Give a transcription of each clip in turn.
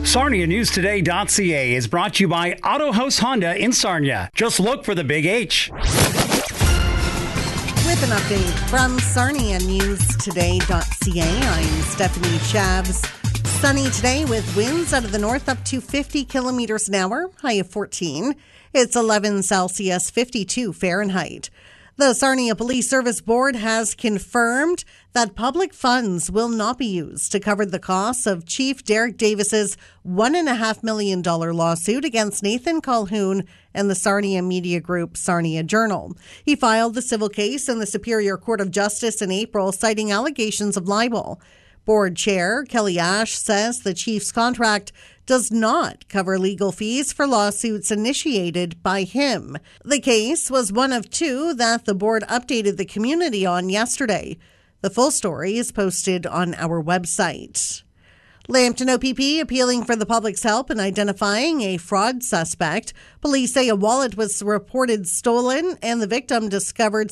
SarniaNewsToday.ca is brought to you by Auto House Honda in Sarnia. Just look for the big H. With an update from SarniaNewsToday.ca, I'm Stephanie Shabs. Sunny today with winds out of the north up to 50 kilometers an hour, high of 14. It's 11 Celsius, 52 Fahrenheit. The Sarnia Police Service Board has confirmed that public funds will not be used to cover the costs of Chief Derek Davis's $1.5 million lawsuit against Nathan Colquhoun and the Sarnia media group Sarnia Journal. He filed the civil case in the Superior Court of Justice in April, citing allegations of libel. Board Chair Kelly Ash says the chief's contract does not cover legal fees for lawsuits initiated by him. The case was one of two that the board updated the community on yesterday. The full story is posted on our website. Lambton OPP appealing for the public's help in identifying a fraud suspect. Police say a wallet was reported stolen and the victim discovered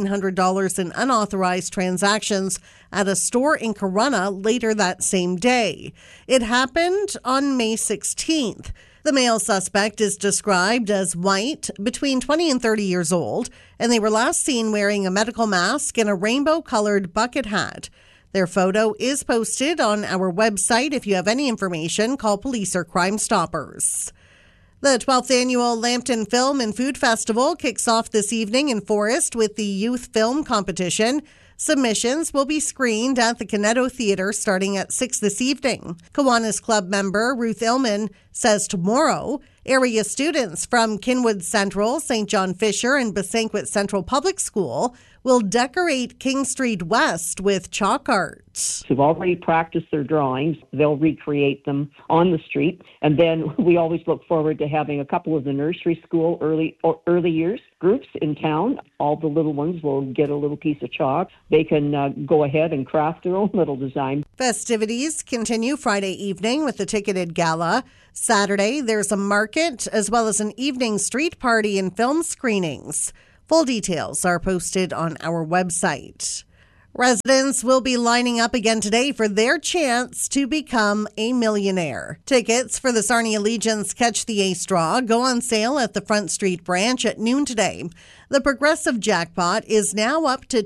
$1,700 in unauthorized transactions at a store in Corunna later that same day. It happened on May 16th. The male suspect is described as white, between 20 and 30 years old, and they were last seen wearing a medical mask and a rainbow-colored bucket hat. Their photo is posted on our website. If you have any information, call police or Crime Stoppers. The 12th annual Lambton Film and Food Festival kicks off this evening in Forest with the youth film competition. Submissions will be screened at the Canetto Theatre starting at 6 this evening. Kiwanis Club member Ruth Illman says tomorrow, area students from Kinwood Central, St. John Fisher, and Besanquet Central Public School will decorate King Street West with chalk art. Who've already practiced their drawings. They'll recreate them on the street. And then we always look forward to having a couple of the nursery school early years groups in town. All the little ones will get a little piece of chalk. They can go ahead and craft their own little design. Festivities continue Friday evening with the ticketed gala. Saturday, there's a market as well as an evening street party and film screenings. Full details are posted on our website. Residents will be lining up again today for their chance to become a millionaire. Tickets for the Sarnia Legion's Catch the Ace draw go on sale at the Front Street branch at noon today. The progressive jackpot is now up to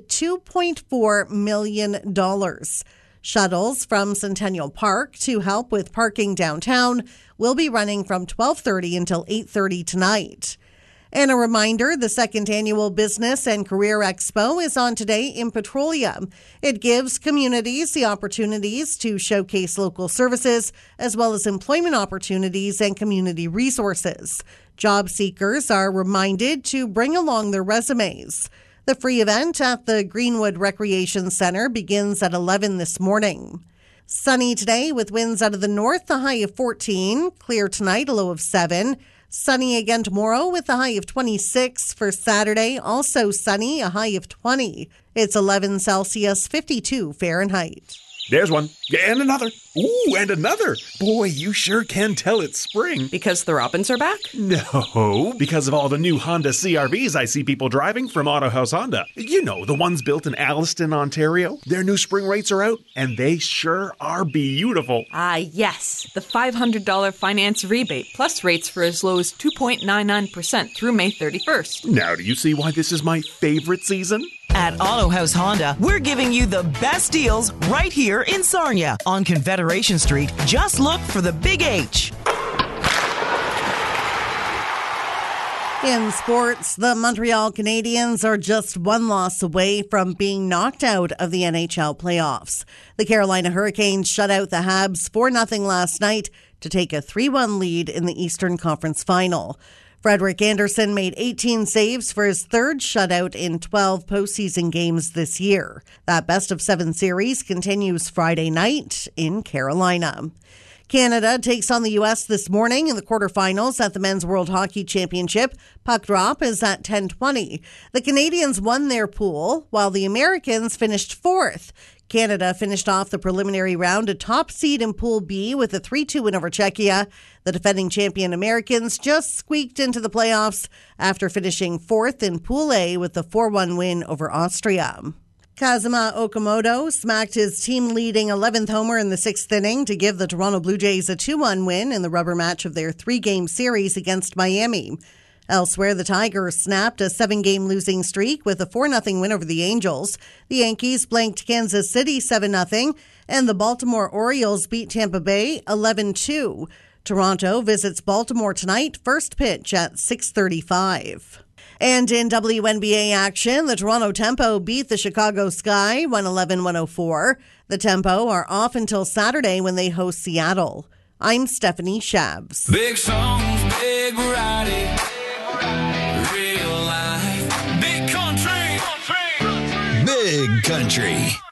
$2.4 million. Shuttles from Centennial Park to help with parking downtown will be running from 12:30 until 8:30 tonight. And a reminder, the second annual Business and Career Expo is on today in Petrolia. It gives communities the opportunities to showcase local services as well as employment opportunities and community resources. Job seekers are reminded to bring along their resumes. The free event at the Greenwood Recreation Center begins at 11 this morning. Sunny today with winds out of the north, a high of 14. Clear tonight, a low of 7. Sunny again tomorrow with a high of 26 for Saturday. Also sunny, a high of 20. It's 11 Celsius, 52 Fahrenheit. There's one. And another. Ooh, and another. Boy, you sure can tell it's spring. Because the Robins are back? No, because of all the new Honda CRVs I see people driving from Auto House Honda. You know, the ones built in Alliston, Ontario. Their new spring rates are out, and they sure are beautiful. Ah, yes. The $500 finance rebate, plus rates for as low as 2.99% through May 31st. Now, do you see why this is my favorite season? At Auto House Honda, we're giving you the best deals right here in Sarnia on Confederation Street. Just look for the Big H. In sports, the Montreal Canadiens are just one loss away from being knocked out of the NHL playoffs. The Carolina Hurricanes shut out the Habs 4-0 last night to take a 3-1 lead in the Eastern Conference Final. Frederik Andersen made 18 saves for his third shutout in 12 postseason games this year. That best-of-7 series continues Friday night in Carolina. Canada takes on the U.S. this morning in the quarterfinals at the Men's World Hockey Championship. Puck drop is at 10:20. The Canadians won their pool, while the Americans finished fourth. Canada finished off the preliminary round a top seed in Pool B with a 3-2 win over Czechia. The defending champion Americans just squeaked into the playoffs after finishing fourth in Pool A with a 4-1 win over Austria. Kazuma Okamoto smacked his team-leading 11th homer in the 6th inning to give the Toronto Blue Jays a 2-1 win in the rubber match of their 3-game series against Miami. Elsewhere, the Tigers snapped a 7-game losing streak with a 4-0 win over the Angels. The Yankees blanked Kansas City 7-0, and the Baltimore Orioles beat Tampa Bay 11-2. Toronto visits Baltimore tonight, first pitch at 6:35. And in WNBA action, the Toronto Tempo beat the Chicago Sky 111-104. The Tempo are off until Saturday when they host Seattle. I'm Stephanie Shabs. Big songs, big variety, real life, big country, big country.